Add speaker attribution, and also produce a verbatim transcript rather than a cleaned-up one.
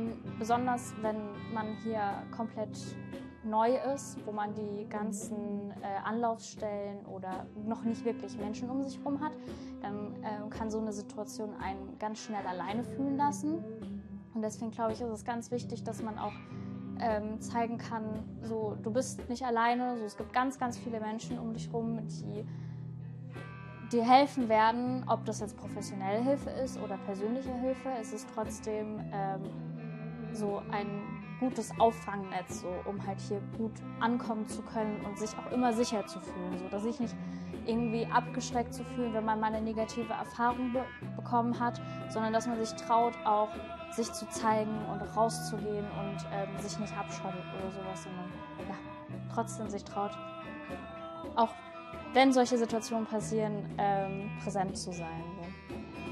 Speaker 1: Ähm, besonders wenn man hier komplett neu ist, wo man die ganzen äh, Anlaufstellen oder noch nicht wirklich Menschen um sich herum hat, dann äh, kann so eine Situation einen ganz schnell alleine fühlen lassen. Und deswegen glaube ich, ist es ganz wichtig, dass man auch ähm, zeigen kann, so, du bist nicht alleine, so, es gibt ganz, ganz viele Menschen um dich herum, die dir helfen werden, ob das jetzt professionelle Hilfe ist oder persönliche Hilfe. Es ist trotzdem ähm, so ein gutes Auffangnetz, so, um halt hier gut ankommen zu können und sich auch immer sicher zu fühlen, so dass sich nicht irgendwie abgeschreckt zu fühlen, wenn man mal eine negative Erfahrung be bekommen hat, sondern dass man sich traut, auch sich zu zeigen und rauszugehen und ähm, sich nicht abschottet oder sowas, sondern ja, trotzdem sich traut, auch wenn solche Situationen passieren, ähm, präsent zu sein.